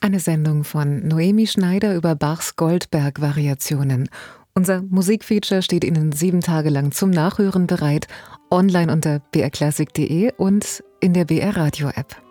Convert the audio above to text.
Eine Sendung von Noemi Schneider über Bachs Goldberg-Variationen. Unser Musikfeature steht Ihnen 7 Tage lang zum Nachhören bereit, online unter brklassik.de und in der BR Radio App.